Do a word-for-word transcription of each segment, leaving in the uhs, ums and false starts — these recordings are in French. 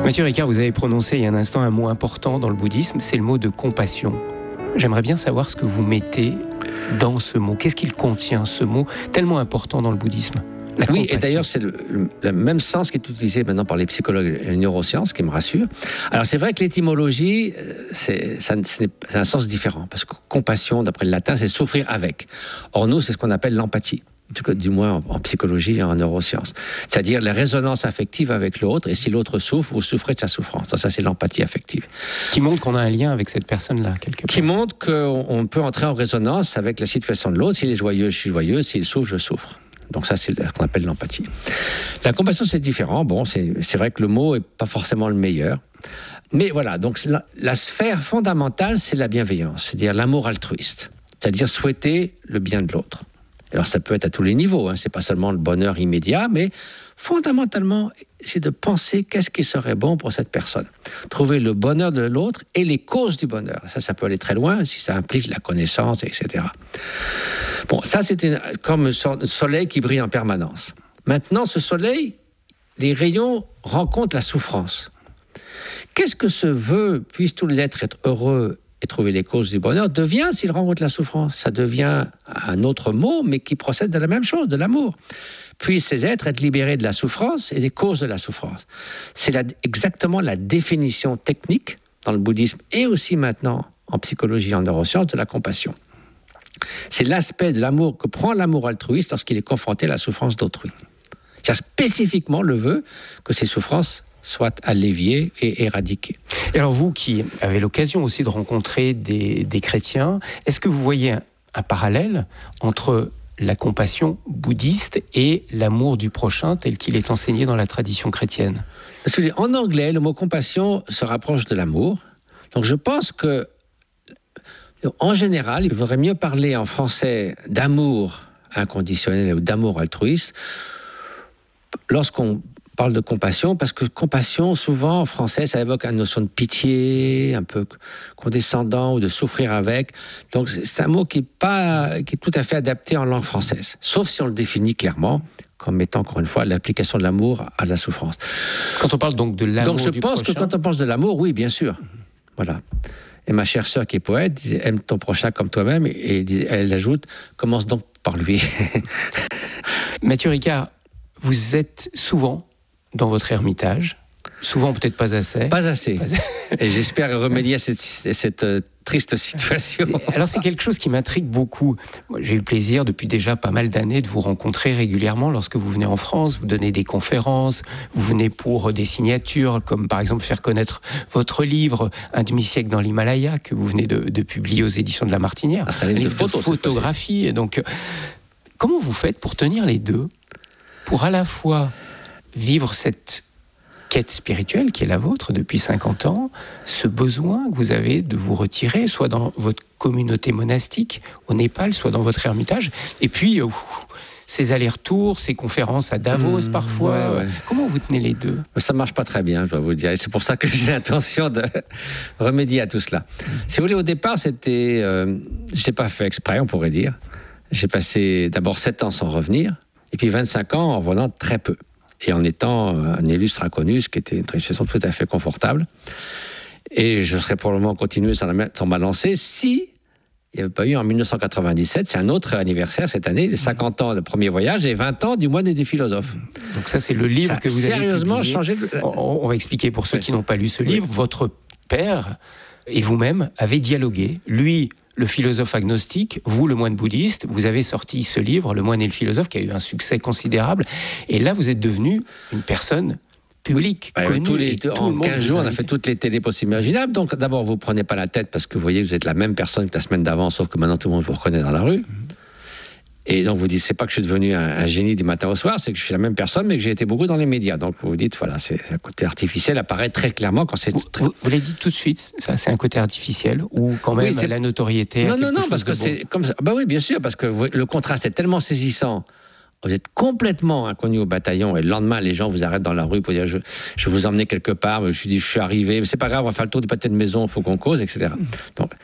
Mathieu Ricard, vous avez prononcé il y a un instant un mot important dans le bouddhisme, c'est le mot de compassion. J'aimerais bien savoir ce que vous mettez dans ce mot. Qu'est-ce qu'il contient, ce mot tellement important dans le bouddhisme ? La oui, compassion. Et d'ailleurs, c'est le, le, le même sens qui est utilisé maintenant par les psychologues et les neurosciences, qui me rassure. Alors, c'est vrai que l'étymologie, c'est, ça, c'est un sens différent, parce que compassion, d'après le latin, c'est souffrir avec. Or, nous, c'est ce qu'on appelle l'empathie. Du moins en, en psychologie et en neurosciences. C'est-à-dire la résonance affective avec l'autre, et si l'autre souffre, vous souffrez de sa souffrance. Donc ça, c'est l'empathie affective. Qui montre qu'on a un lien avec cette personne-là, quelque part. Qui montre qu'on peut entrer en résonance avec la situation de l'autre. S'il est joyeux, je suis joyeux. S'il souffre, je souffre. Donc ça, c'est ce qu'on appelle l'empathie. La compassion, c'est différent. Bon, c'est, c'est vrai que le mot n'est pas forcément le meilleur. Mais voilà, donc la, la sphère fondamentale, c'est la bienveillance, c'est-à-dire l'amour altruiste. C'est-à-dire souhaiter le bien de l'autre. Alors ça peut être à tous les niveaux, hein. C'est pas seulement le bonheur immédiat, mais fondamentalement, c'est de penser qu'est-ce qui serait bon pour cette personne. Trouver le bonheur de l'autre et les causes du bonheur. Ça, ça peut aller très loin si ça implique la connaissance, et cetera. Bon, ça c'est une, comme un soleil qui brille en permanence. Maintenant, ce soleil, les rayons rencontrent la souffrance. Qu'est-ce que ce vœu, puisse tout l'être être heureux et trouver les causes du bonheur, devient, s'il rencontre la souffrance, ça devient un autre mot, mais qui procède de la même chose, de l'amour. Puissent ces êtres être libérés de la souffrance et des causes de la souffrance. C'est la, exactement la définition technique dans le bouddhisme et aussi maintenant en psychologie, en neurosciences, de la compassion. C'est l'aspect de l'amour que prend l'amour altruiste lorsqu'il est confronté à la souffrance d'autrui. C'est spécifiquement le vœu que ces souffrances soient alléviées et éradiquées. Et alors vous qui avez l'occasion aussi de rencontrer des, des chrétiens, est-ce que vous voyez un, un parallèle entre la compassion bouddhiste et l'amour du prochain tel qu'il est enseigné dans la tradition chrétienne ? En anglais, le mot compassion se rapproche de l'amour. Donc je pense que, en général, il vaudrait mieux parler en français d'amour inconditionnel ou d'amour altruiste lorsqu'on parle de compassion, parce que compassion, souvent, en français, ça évoque une notion de pitié, un peu condescendant, ou de souffrir avec. Donc, c'est un mot qui est, pas, qui est tout à fait adapté en langue française, sauf si on le définit clairement comme étant, encore une fois, l'application de l'amour à la souffrance. Quand on parle donc de l'amour du prochain... Donc, je pense que quand on pense de l'amour, oui, bien sûr. Voilà. Et ma chère sœur, qui est poète, disait « Aime ton prochain comme toi-même », et elle ajoute « Commence donc par lui ». Mathieu Ricard, vous êtes souvent dans votre ermitage, souvent peut-être pas assez. Pas assez. Pas assez. Et j'espère remédier à cette, cette euh, triste situation. Alors c'est quelque chose qui m'intrigue beaucoup. Moi, j'ai eu le plaisir depuis déjà pas mal d'années de vous rencontrer régulièrement lorsque vous venez en France, vous donnez des conférences, vous venez pour des signatures, comme par exemple faire connaître votre livre « Un demi-siècle dans l'Himalaya » que vous venez de, de publier aux éditions de La Martinière. Ah, c'est un livre de, photos, de photographie. Et donc, comment vous faites pour tenir les deux ? Pour à la fois vivre cette quête spirituelle qui est la vôtre depuis cinquante ans, ce besoin que vous avez de vous retirer, soit dans votre communauté monastique au Népal, soit dans votre ermitage, et puis euh, ces allers-retours, ces conférences à Davos mmh, parfois. Ouais, ouais. Comment vous tenez les deux ? Ça ne marche pas très bien, je dois vous le dire, et c'est pour ça que j'ai l'intention de remédier à tout cela. Mmh. Si vous voulez, au départ, c'était, euh, je n'ai pas fait exprès, on pourrait dire. J'ai passé d'abord sept ans sans revenir, et puis vingt-cinq ans en revenant très peu. Et en étant un illustre inconnu, ce qui était une situation tout à fait confortable. Et je serais probablement continué sans, sans ma lancée si il n'y avait pas eu en dix-neuf cent quatre-vingt-dix-sept, c'est un autre anniversaire cette année, les cinquante ans de premier voyage et vingt ans du moine et du philosophe. Donc ça, c'est le livre ça que vous avez sérieusement publié. changé. De... On, on va expliquer pour ceux oui. qui n'ont pas lu ce livre. Oui. Votre père et vous-même avez dialogué. Lui, le philosophe agnostique, vous, le moine bouddhiste, vous avez sorti ce livre, Le moine et le philosophe, qui a eu un succès considérable. Et là, vous êtes devenu une personne publique, oui. connue. Tous les, et tout en le monde quinze jours, on a fait toutes les télés possibles imaginables. Donc, d'abord, vous ne prenez pas la tête parce que vous voyez, vous êtes la même personne que la semaine d'avant, sauf que maintenant, tout le monde vous reconnaît dans la rue. Mm-hmm. Et donc, vous dites, c'est pas que je suis devenu un, un génie du matin au soir, c'est que je suis la même personne, mais que j'ai été beaucoup dans les médias. Donc, vous vous dites, voilà, c'est un côté artificiel apparaît très clairement quand c'est... Vous, très... vous, vous l'avez dit tout de suite, ça, c'est un côté artificiel, ou quand même oui, la notoriété... Non, non, non, parce que bon. c'est comme ça. Bah oui, bien sûr, parce que vous, le contraste est tellement saisissant. Vous êtes complètement inconnu au bataillon et le lendemain, les gens vous arrêtent dans la rue pour dire je, je vais vous emmener quelque part. Je dis je suis arrivé, mais c'est pas grave, on va faire le tour du pâté de maison, il faut qu'on cause, et cetera. Donc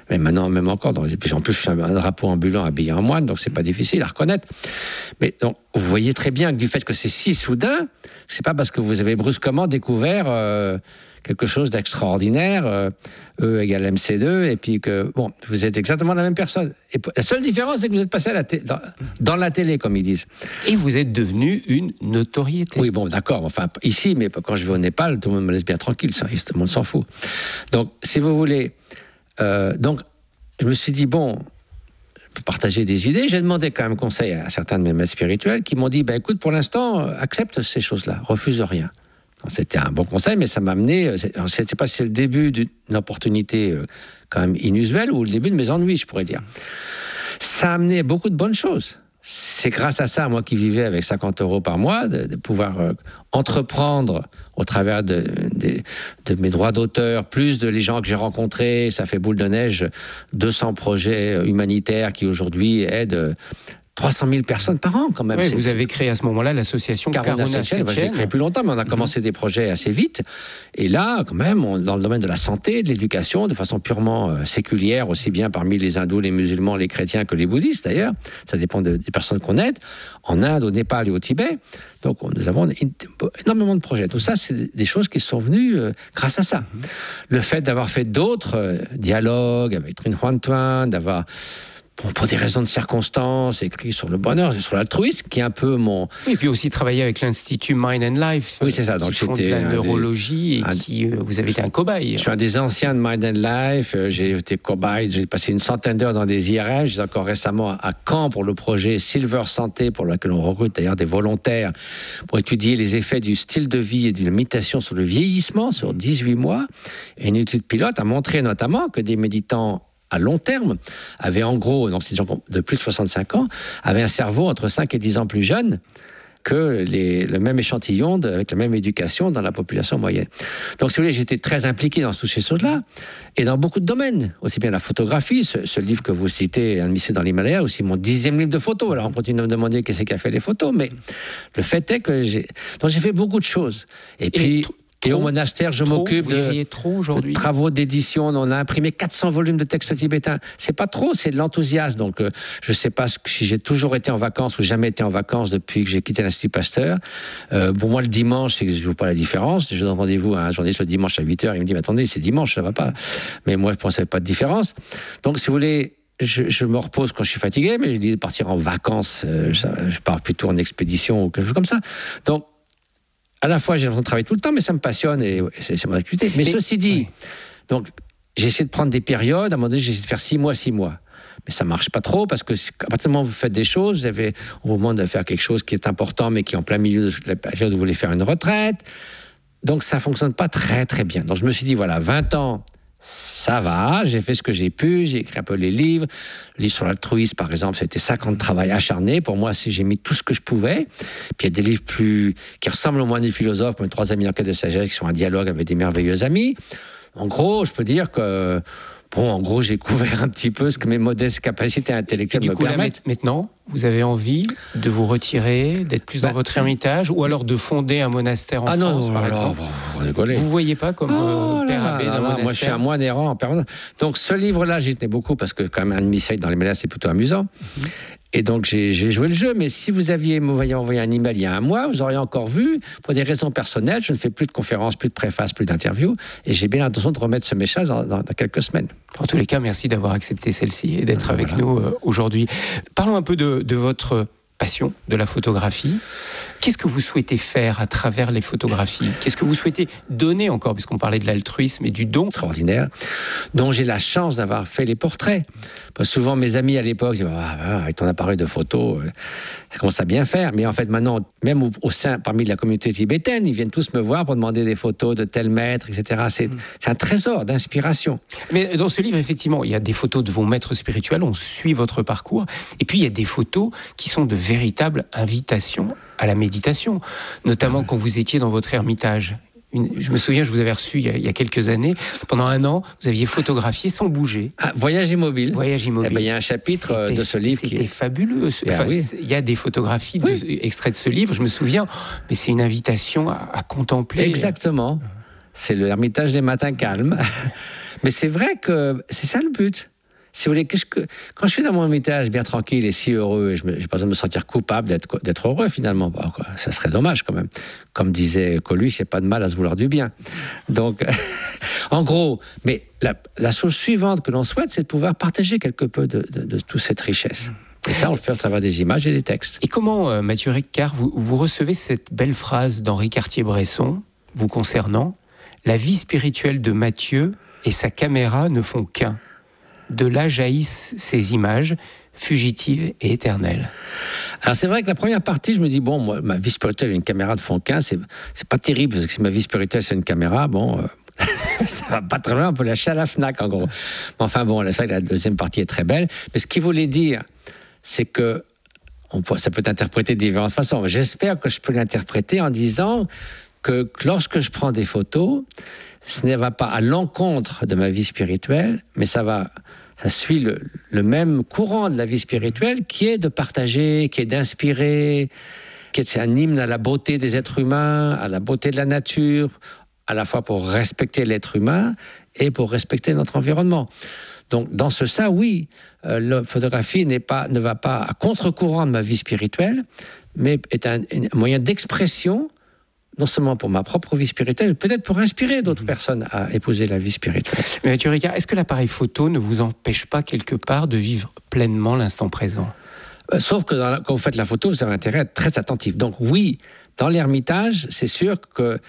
Mais maintenant, même encore, dans, et puis en plus, je suis un drapeau ambulant habillé en moine, donc c'est pas difficile à reconnaître. Mais donc, vous voyez très bien que du fait que c'est si soudain, c'est pas parce que vous avez brusquement découvert euh, quelque chose d'extraordinaire, euh, E égale M C deux, et puis que, bon, vous êtes exactement la même personne. Et la seule différence, c'est que vous êtes passé à la té- dans, dans la télé, comme ils disent. Et vous êtes devenu une notoriété. Oui, bon, d'accord, enfin, ici, mais quand je vais au Népal, tout le monde me laisse bien tranquille, ça, tout le monde s'en fout. Donc, si vous voulez, euh, donc, je me suis dit, bon, je peux partager des idées. J'ai demandé quand même conseil à certains de mes maîtres spirituels qui m'ont dit, ben écoute, pour l'instant, accepte ces choses-là, refuse rien. Donc, c'était un bon conseil, mais ça m'a amené, je ne sais pas si c'est le début d'une opportunité euh, quand même inusuelle ou le début de mes ennuis, je pourrais dire. Ça a amené beaucoup de bonnes choses. C'est grâce à ça, moi qui vivais avec cinquante euros par mois, de, de pouvoir euh, entreprendre au travers de, de, de mes droits d'auteur, plus de les gens que j'ai rencontrés, ça fait boule de neige, deux cents projets humanitaires qui aujourd'hui aident trois cent mille personnes par an, quand même. Oui, c'est, vous avez créé à ce moment-là l'association Karuna Setchen. Je l'ai créé plus longtemps, mais on a commencé mmh. des projets assez vite. Et là, quand même, on, dans le domaine de la santé, de l'éducation, de façon purement euh, séculière, aussi bien parmi les hindous, les musulmans, les chrétiens que les bouddhistes, d'ailleurs. Ça dépend de, des personnes qu'on aide. En Inde, au Népal et au Tibet. Donc, on, nous avons énormément de projets. Tout ça, c'est des choses qui sont venues euh, grâce à ça. Mmh. Le fait d'avoir fait d'autres euh, dialogues avec Trinh Hoan Tuan, d'avoir... Bon, pour des raisons de circonstances, écrit sur le bonheur, sur l'altruisme, qui est un peu mon... Oui, et puis aussi travailler avec l'Institut Mind and Life, oui, c'est ça. Donc, qui font de la neurologie des... et qui, euh, vous avez été un cobaye. Je suis un des anciens de Mind and Life, j'ai été cobaye, j'ai passé une centaine d'heures dans des I R M, j'étais encore récemment à Caen pour le projet Silver Santé, pour lequel on recrute d'ailleurs des volontaires, pour étudier les effets du style de vie et d'une méditation sur le vieillissement sur dix-huit mois. Et une étude pilote a montré notamment que des méditants à long terme, avaient en gros, donc c'est des gens de plus de soixante-cinq ans, avaient un cerveau entre cinq et dix ans plus jeune que les, le même échantillon de, avec la même éducation dans la population moyenne. Donc, si vous voulez, j'étais très impliqué dans toutes ces choses-là, et dans beaucoup de domaines, aussi bien la photographie, ce, ce livre que vous citez, Un mystère dans l'Himalaya, aussi mon dixième livre de photos. Alors, on continue de me demander qu'est-ce qui a fait les photos, mais le fait est que j'ai, donc j'ai fait beaucoup de choses. Et, et puis... Trop... Et au monastère, je trop, m'occupe de, trop de travaux d'édition. On a imprimé quatre cents volumes de textes tibétains. C'est pas trop, c'est de l'enthousiasme. Donc, euh, je sais pas si j'ai toujours été en vacances ou jamais été en vacances depuis que j'ai quitté l'Institut Pasteur. Euh, pour moi, le dimanche, c'est que je ne vois pas la différence. Je donne rendez-vous à un journaliste le dimanche à huit heures. Il me dit, mais attendez, c'est dimanche, ça va pas. Mais moi, je ne pensais pas de différence. Donc, si vous voulez, Je, je me repose quand je suis fatigué, mais je dis de partir en vacances. Euh, je, je pars plutôt en expédition ou quelque chose comme ça. Donc, à la fois, j'ai l'impression de travailler tout le temps, mais ça me passionne et c'est, c'est mon activité. Mais, mais ceci dit, oui. donc, j'ai essayé de prendre des périodes. À un moment donné, j'ai essayé de faire six mois, six mois. Mais ça ne marche pas trop parce que à partir du moment où vous faites des choses, vous avez, on vous demande de faire quelque chose qui est important, mais qui est en plein milieu de la période où vous voulez faire une retraite. Donc, ça ne fonctionne pas très, très bien. Donc, je me suis dit, voilà, vingt ans, ça va, j'ai fait ce que j'ai pu, j'ai écrit un peu les livres. Le livre sur l'altruisme, par exemple, c'était cinq ans de travail acharné. Pour moi, j'ai mis tout ce que je pouvais. Puis il y a des livres plus, qui ressemblent au moins des philosophes, comme Trois amis en quête de sagesse, qui sont un dialogue avec des merveilleux amis. En gros, je peux dire que, bon, en gros, j'ai couvert un petit peu ce que mes modestes capacités intellectuelles me permettent. Du coup, là, maintenant, vous avez envie de vous retirer, d'être plus bah, dans votre ermitage, ou alors de fonder un monastère en ah France, non, par alors, exemple. Vous rigolez. Vous ne voyez pas comme oh, euh, père abbé d'un monastère. Moi, je suis un moine errant en permanence. Donc, ce livre-là, j'y tenais beaucoup, parce que quand même, un demi-siècle dans les médias, c'est plutôt amusant. Mm-hmm. Et donc, j'ai, j'ai joué le jeu, mais si vous aviez m'envoyé envoyé un email il y a un mois, vous auriez encore vu, pour des raisons personnelles, je ne fais plus de conférences, plus de préfaces, plus d'interviews, et j'ai bien l'intention de remettre ce message dans, dans, dans quelques semaines. En tous les cas, merci d'avoir accepté celle-ci et d'être voilà. avec nous euh, aujourd'hui. Parlons un peu de, de votre passion, de la photographie. Qu'est-ce que vous souhaitez faire à travers les photographies ? Qu'est-ce que vous souhaitez donner encore, puisqu'on parlait de l'altruisme et du don extraordinaire, dont j'ai la chance d'avoir fait les portraits. Parce que souvent, mes amis à l'époque disent ah, avec ton appareil de photo, ça commence à bien faire. Mais en fait, maintenant, même au, au sein, parmi la communauté tibétaine, ils viennent tous me voir pour demander des photos de tel maître, et cetera. C'est, mmh. c'est un trésor d'inspiration. Mais dans ce livre, effectivement, il y a des photos de vos maîtres spirituels, on suit votre parcours. Et puis, il y a des photos qui sont de véritables invitations à la méditation, notamment quand vous étiez dans votre ermitage. Une, je me souviens, je vous avais reçu il y, a, il y a quelques années. Pendant un an, vous aviez photographié sans bouger. Ah, voyage immobile. Voyage immobile. Eh ben, il y a un chapitre c'était, de ce livre c'était qui est... fabuleux. Enfin, oui. Il y a des photographies oui. de, extraits de ce livre, je me souviens. Mais c'est une invitation à, à contempler. Exactement. C'est l'ermitage des matins calmes. Mais c'est vrai que c'est ça le but. Si vous voulez, qu'est-ce que, quand je suis dans mon ermitage bien tranquille et si heureux, et je n'ai pas besoin de me sentir coupable d'être, d'être heureux finalement, bah, quoi, ça serait dommage quand même. Comme disait Coluche, il n'y a pas de mal à se vouloir du bien. Donc, en gros, mais la, la chose suivante que l'on souhaite, c'est de pouvoir partager quelque peu de, de, de toute cette richesse. Et ça, on le fait à travers des images et des textes. Et comment, euh, Mathieu Ricard, vous, vous recevez cette belle phrase d'Henri Cartier-Bresson, vous concernant, « La vie spirituelle de Mathieu et sa caméra ne font qu'un. De là jaillissent ces images, fugitives et éternelles. » Alors c'est vrai que la première partie, je me dis, bon, moi, ma vie spirituelle et une caméra de fond qu'un, c'est, c'est pas terrible, parce que si ma vie spirituelle c'est une caméra, bon, euh, ça va pas très loin, on peut lâcher à la FNAC en gros. Mais enfin bon, c'est vrai que la deuxième partie est très belle, mais ce qu'il voulait dire, c'est que, on peut, ça peut être interprété de différentes façons, mais j'espère que je peux l'interpréter en disant que lorsque je prends des photos, ce ne va pas à l'encontre de ma vie spirituelle, mais ça va, ça suit le, le même courant de la vie spirituelle qui est de partager, qui est d'inspirer, qui est un hymne à la beauté des êtres humains, à la beauté de la nature, à la fois pour respecter l'être humain et pour respecter notre environnement. Donc, dans ce sens, oui, euh, la photographie n'est pas, ne va pas à contre-courant de ma vie spirituelle, mais est un, un moyen d'expression, non seulement pour ma propre vie spirituelle, mais peut-être pour inspirer d'autres mmh. personnes à épouser la vie spirituelle. Mais Mathieu Ricard, est-ce que l'appareil photo ne vous empêche pas quelque part de vivre pleinement l'instant présent ? euh, Sauf que dans la, quand vous faites la photo, vous avez intérêt à être très attentif. Donc oui, dans l'ermitage, c'est sûr que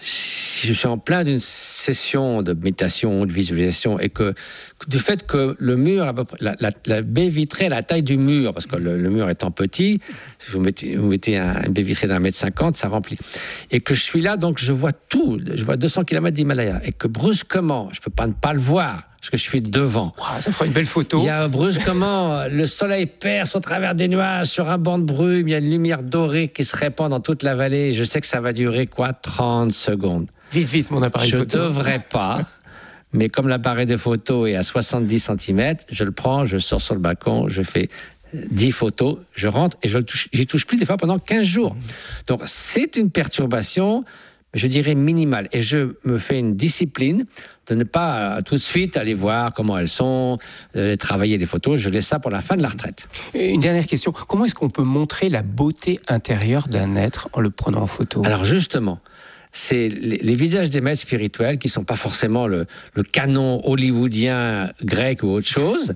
si je suis en plein d'une session de méditation, de visualisation, et que du fait que le mur, à peu près, la, la, la baie vitrée à la taille du mur, parce que le, le mur étant petit, si vous mettez, vous mettez un, une baie vitrée d'un mètre cinquante, ça remplit. Et que je suis là, donc je vois tout, je vois deux cents kilomètres d'Himalaya, et que brusquement, je ne peux pas ne pas le voir, parce que je suis devant. Wow, ça fera une belle photo. Il y a brusquement, le soleil perce au travers des nuages, sur un banc de brume, il y a une lumière dorée qui se répand dans toute la vallée, je sais que ça va durer, quoi, trente secondes. Vite, vite, mon appareil je photo. Je ne devrais pas, mais comme l'appareil de photo est à soixante-dix centimètres, je le prends, je sors sur le balcon, je fais dix photos, je rentre et je ne touche, j'y touche plus des fois pendant quinze jours. Donc c'est une perturbation, je dirais minimale. Et je me fais une discipline de ne pas euh, tout de suite aller voir comment elles sont, euh, travailler les photos. Je laisse ça pour la fin de la retraite. Une dernière question. Comment est-ce qu'on peut montrer la beauté intérieure d'un être en le prenant en photo ? Alors justement, c'est les, les visages des maîtres spirituels qui ne sont pas forcément le, le canon hollywoodien grec ou autre chose,